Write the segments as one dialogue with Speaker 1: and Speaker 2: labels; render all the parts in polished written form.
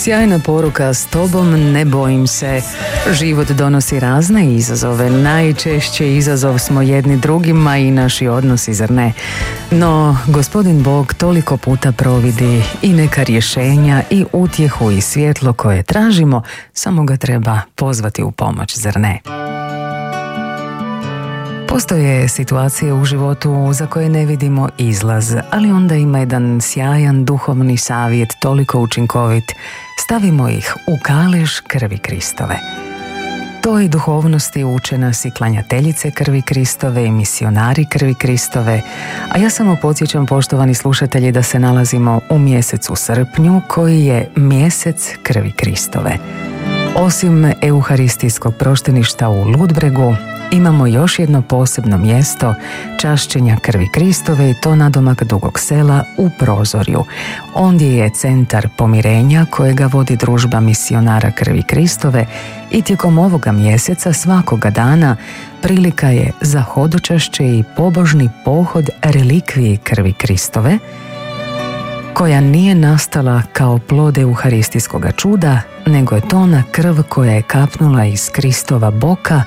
Speaker 1: Sjajna poruka, s tobom ne bojim se. Život donosi razne izazove, najčešće izazov smo jedni drugima i naši odnosi, zar ne? No, gospodin Bog toliko puta providi i neka rješenja i utjehu i svjetlo koje tražimo, samo ga treba pozvati u pomoć, zar ne? Postoje situacije u životu za koje ne vidimo izlaz, ali onda ima jedan sjajan duhovni savjet, toliko učinkovit. Stavimo ih u kalež krvi Kristove. Toj duhovnosti uče nas i klanjateljice krvi Kristove i misionari krvi Kristove, a ja samo podsjećam, poštovani slušatelji, da se nalazimo u mjesecu srpnju, koji je mjesec krvi Kristove. Osim euharistijskog prošteništa u Ludbregu, imamo još jedno posebno mjesto čašćenja krvi Kristove, i to nadomak Dugog Sela u Prozorju. Ondje je centar pomirenja kojega vodi družba misionara krvi Kristove, i tijekom ovoga mjeseca svakoga dana prilika je za hodočašće i pobožni pohod relikviji krvi Kristove, koja nije nastala kao plod euharistijskog čuda, nego je to ona krv koja je kapnula iz Kristova boka,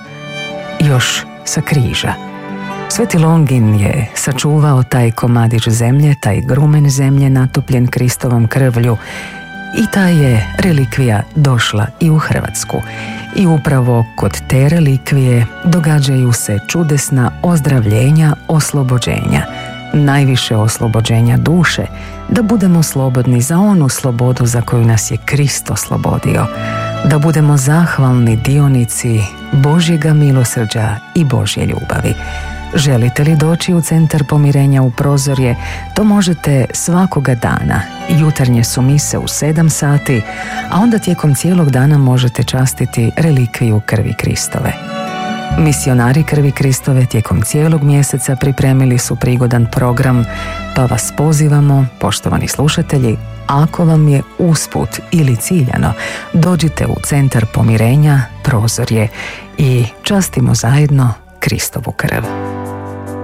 Speaker 1: još sa križa. Sveti Longin je sačuvao taj komadić zemlje, taj grumen zemlje natopljen Kristovom krvlju, i ta je relikvija došla i u Hrvatsku. I upravo kod te relikvije događaju se čudesna ozdravljenja, oslobođenja. Najviše oslobođenja duše, da budemo slobodni za onu slobodu za koju nas je Krist oslobodio, da budemo zahvalni dionici Božjega milosrđa i Božje ljubavi. Želite li doći u centar pomirenja u Prozorje? To možete svakoga dana. Jutarnje su mise u 7 sati, a onda tijekom cijelog dana možete častiti relikviju krvi Kristove. Misionari krvi Kristove tijekom cijelog mjeseca pripremili su prigodan program, pa vas pozivamo, poštovani slušatelji, ako vam je usput ili ciljano, dođite u centar pomirenja Prozorje i častimo zajedno Kristovu krv.